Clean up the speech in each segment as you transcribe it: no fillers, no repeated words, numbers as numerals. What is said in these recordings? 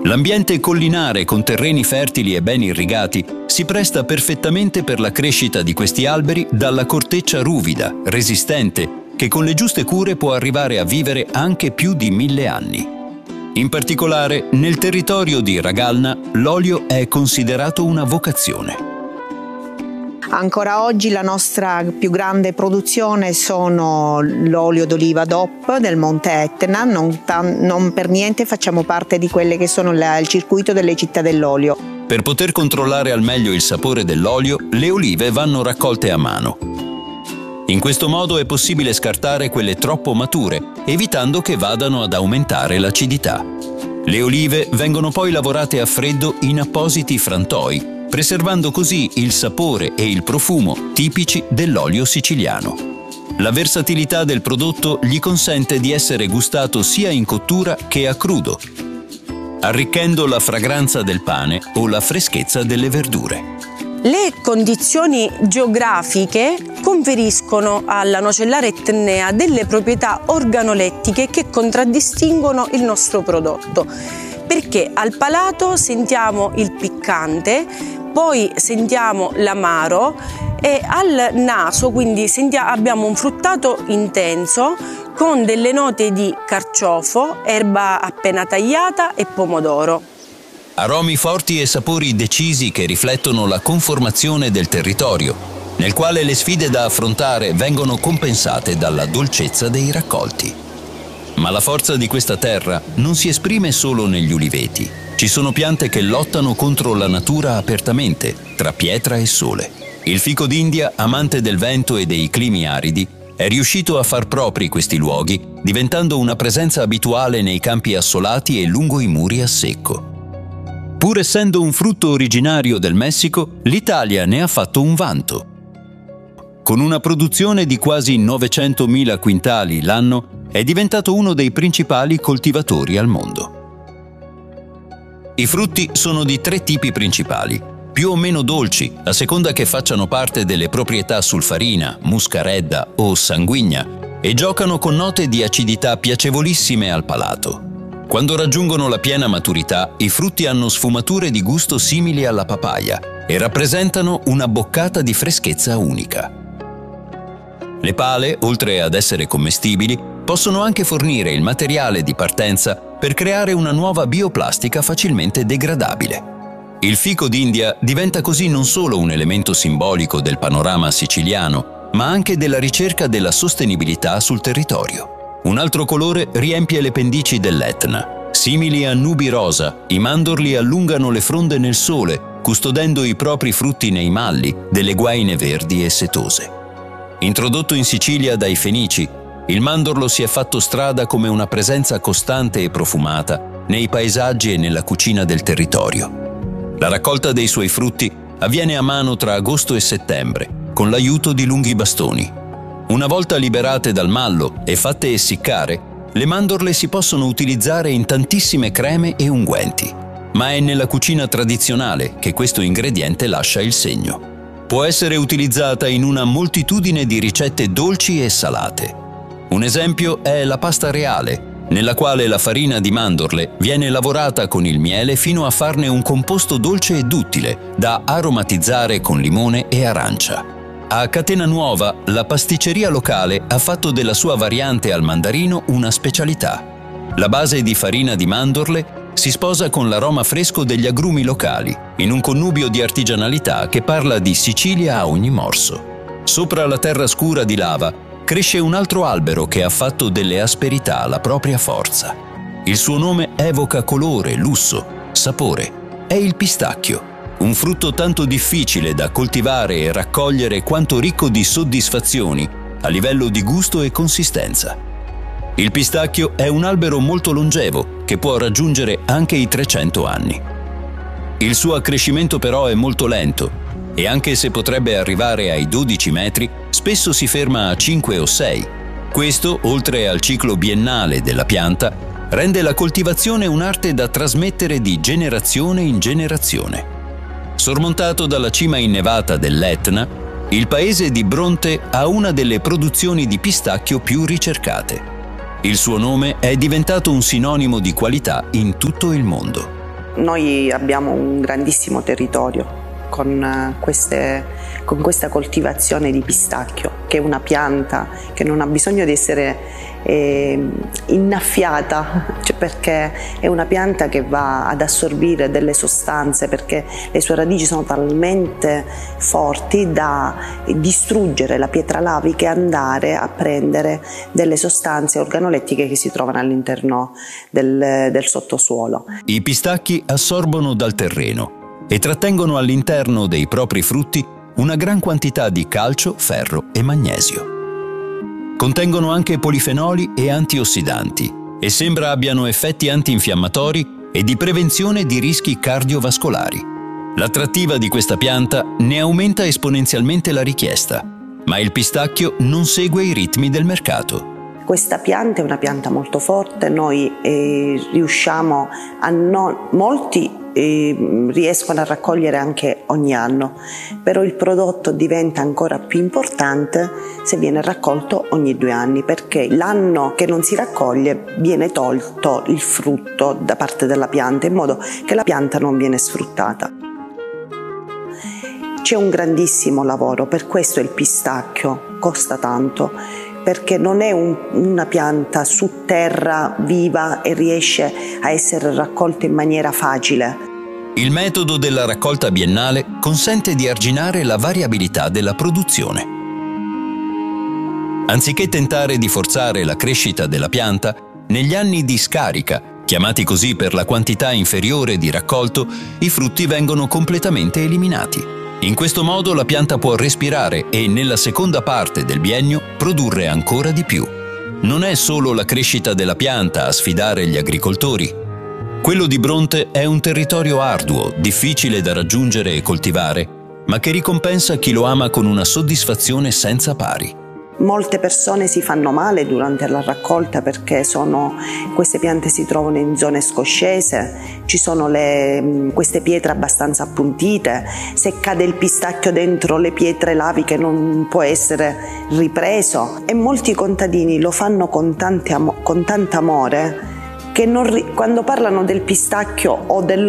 L'ambiente collinare con terreni fertili e ben irrigati si presta perfettamente per la crescita di questi alberi dalla corteccia ruvida, resistente, che con le giuste cure può arrivare a vivere anche più di 1000 anni. In particolare, nel territorio di Ragalna, l'olio è considerato una vocazione. Ancora oggi la nostra più grande produzione sono l'olio d'oliva DOP del Monte Etna, non per niente facciamo parte di quelle che sono il circuito delle città dell'olio. Per poter controllare al meglio il sapore dell'olio, le olive vanno raccolte a mano. In questo modo è possibile scartare quelle troppo mature, evitando che vadano ad aumentare l'acidità. Le olive vengono poi lavorate a freddo in appositi frantoi, preservando così il sapore e il profumo tipici dell'olio siciliano. La versatilità del prodotto gli consente di essere gustato sia in cottura che a crudo, arricchendo la fragranza del pane o la freschezza delle verdure. Le condizioni geografiche conferiscono alla nocellare etnea delle proprietà organolettiche che contraddistinguono il nostro prodotto, perché al palato sentiamo il piccante, poi sentiamo l'amaro e al naso quindi abbiamo un fruttato intenso con delle note di carciofo, erba appena tagliata e pomodoro. Aromi forti e sapori decisi che riflettono la conformazione del territorio, nel quale le sfide da affrontare vengono compensate dalla dolcezza dei raccolti. Ma la forza di questa terra non si esprime solo negli uliveti. Ci sono piante che lottano contro la natura apertamente, tra pietra e sole. Il fico d'India, amante del vento e dei climi aridi, è riuscito a far propri questi luoghi, diventando una presenza abituale nei campi assolati e lungo i muri a secco. Pur essendo un frutto originario del Messico, l'Italia ne ha fatto un vanto. Con una produzione di quasi 900.000 quintali l'anno, è diventato uno dei principali coltivatori al mondo. I frutti sono di 3 tipi principali, più o meno dolci, a seconda che facciano parte delle proprietà sulfarina, muscaredda o sanguigna, e giocano con note di acidità piacevolissime al palato. Quando raggiungono la piena maturità, i frutti hanno sfumature di gusto simili alla papaya e rappresentano una boccata di freschezza unica. Le pale, oltre ad essere commestibili, possono anche fornire il materiale di partenza per creare una nuova bioplastica facilmente degradabile. Il fico d'India diventa così non solo un elemento simbolico del panorama siciliano, ma anche della ricerca della sostenibilità sul territorio. Un altro colore riempie le pendici dell'Etna. Simili a nubi rosa, i mandorli allungano le fronde nel sole, custodendo i propri frutti nei malli delle guaine verdi e setose. Introdotto in Sicilia dai Fenici, il mandorlo si è fatto strada come una presenza costante e profumata nei paesaggi e nella cucina del territorio. La raccolta dei suoi frutti avviene a mano tra agosto e settembre, con l'aiuto di lunghi bastoni. Una volta liberate dal mallo e fatte essiccare, le mandorle si possono utilizzare in tantissime creme e unguenti. Ma è nella cucina tradizionale che questo ingrediente lascia il segno. Può essere utilizzata in una moltitudine di ricette dolci e salate. Un esempio è la pasta reale, nella quale la farina di mandorle viene lavorata con il miele fino a farne un composto dolce e duttile da aromatizzare con limone e arancia. A Catena Nuova, la pasticceria locale ha fatto della sua variante al mandarino una specialità. La base di farina di mandorle si sposa con l'aroma fresco degli agrumi locali, in un connubio di artigianalità che parla di Sicilia a ogni morso. Sopra la terra scura di lava cresce un altro albero che ha fatto delle asperità la propria forza. Il suo nome evoca colore, lusso, sapore. È il pistacchio, un frutto tanto difficile da coltivare e raccogliere quanto ricco di soddisfazioni a livello di gusto e consistenza. Il pistacchio è un albero molto longevo che può raggiungere anche i 300 anni. Il suo accrescimento però è molto lento e anche se potrebbe arrivare ai 12 metri, spesso si ferma a 5 o 6. Questo, oltre al ciclo biennale della pianta, rende la coltivazione un'arte da trasmettere di generazione in generazione. Sormontato dalla cima innevata dell'Etna, il paese di Bronte ha una delle produzioni di pistacchio più ricercate. Il suo nome è diventato un sinonimo di qualità in tutto il mondo. Noi abbiamo un grandissimo territorio con questa coltivazione di pistacchio, che è una pianta che non ha bisogno di essere innaffiata, cioè perché è una pianta che va ad assorbire delle sostanze, perché le sue radici sono talmente forti da distruggere la pietra lavica e andare a prendere delle sostanze organolettiche che si trovano all'interno del sottosuolo. I pistacchi assorbono dal terreno e trattengono all'interno dei propri frutti una gran quantità di calcio, ferro e magnesio. Contengono anche polifenoli e antiossidanti e sembra abbiano effetti antinfiammatori e di prevenzione di rischi cardiovascolari. L'attrattiva di questa pianta ne aumenta esponenzialmente la richiesta, ma il pistacchio non segue i ritmi del mercato. Questa pianta è una pianta molto forte, noi riusciamo molti riescono a raccogliere anche ogni anno, però il prodotto diventa ancora più importante se viene raccolto ogni 2 anni, perché l'anno che non si raccoglie viene tolto il frutto da parte della pianta, in modo che la pianta non viene sfruttata. C'è un grandissimo lavoro, per questo il pistacchio costa tanto, perché non è una pianta su terra viva e riesce a essere raccolta in maniera facile. Il metodo della raccolta biennale consente di arginare la variabilità della produzione. Anziché tentare di forzare la crescita della pianta, negli anni di scarica, chiamati così per la quantità inferiore di raccolto, i frutti vengono completamente eliminati. In questo modo la pianta può respirare e nella seconda parte del biennio produrre ancora di più. Non è solo la crescita della pianta a sfidare gli agricoltori. Quello di Bronte è un territorio arduo, difficile da raggiungere e coltivare, ma che ricompensa chi lo ama con una soddisfazione senza pari. Molte persone si fanno male durante la raccolta perché queste piante si trovano in zone scoscese, ci sono queste pietre abbastanza appuntite, se cade il pistacchio dentro le pietre laviche non può essere ripreso, e molti contadini lo fanno con tanto amore che quando parlano del pistacchio o del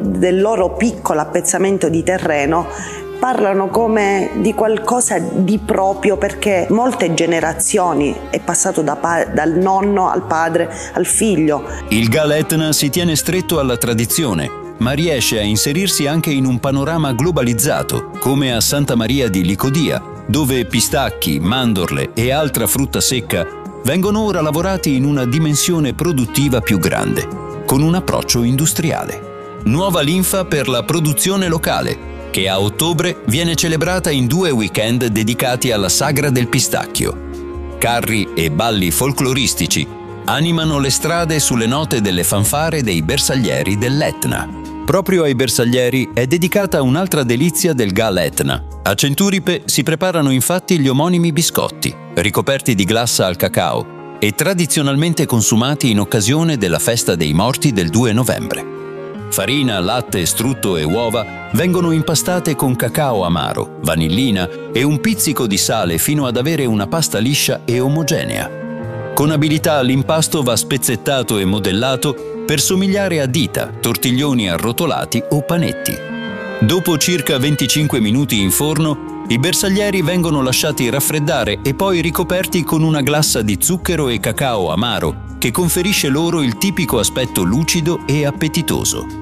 loro piccolo appezzamento di terreno parlano come di qualcosa di proprio, perché molte generazioni è passato dal nonno al padre al figlio. Il GAL Etna si tiene stretto alla tradizione, ma riesce a inserirsi anche in un panorama globalizzato, come a Santa Maria di Licodia, dove pistacchi, mandorle e altra frutta secca vengono ora lavorati in una dimensione produttiva più grande, con un approccio industriale. Nuova linfa per la produzione locale, che a ottobre viene celebrata in 2 weekend dedicati alla sagra del pistacchio. Carri e balli folcloristici animano le strade sulle note delle fanfare dei bersaglieri dell'Etna. Proprio ai bersaglieri è dedicata un'altra delizia del GAL Etna. A Centuripe si preparano infatti gli omonimi biscotti, ricoperti di glassa al cacao e tradizionalmente consumati in occasione della festa dei morti del 2 novembre. Farina, latte, strutto e uova vengono impastate con cacao amaro, vanillina e un pizzico di sale fino ad avere una pasta liscia e omogenea. Con abilità l'impasto va spezzettato e modellato per somigliare a dita, tortiglioni arrotolati o panetti. Dopo circa 25 minuti in forno, i bersaglieri vengono lasciati raffreddare e poi ricoperti con una glassa di zucchero e cacao amaro che conferisce loro il tipico aspetto lucido e appetitoso.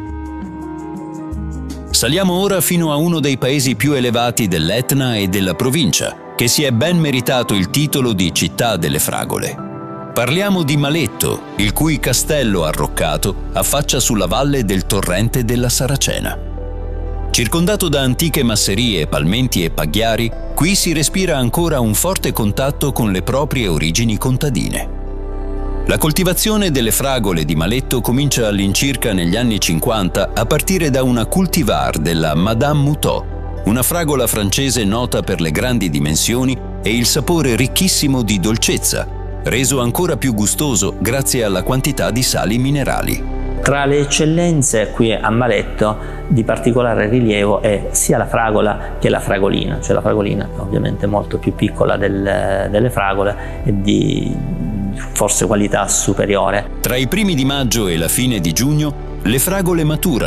Saliamo ora fino a uno dei paesi più elevati dell'Etna e della provincia, che si è ben meritato il titolo di città delle fragole. Parliamo di Maletto, il cui castello arroccato affaccia sulla valle del torrente della Saracena. Circondato da antiche masserie, palmenti e pagliari, qui si respira ancora un forte contatto con le proprie origini contadine. La coltivazione delle fragole di Maletto comincia all'incirca negli anni 50 a partire da una cultivar della Madame Moutot, una fragola francese nota per le grandi dimensioni e il sapore ricchissimo di dolcezza, reso ancora più gustoso grazie alla quantità di sali minerali. Tra le eccellenze qui a Maletto di particolare rilievo è sia la fragola che la fragolina, cioè la fragolina ovviamente molto più piccola delle fragole e di forse qualità superiore. Tra i primi di maggio e la fine di giugno, le fragole maturano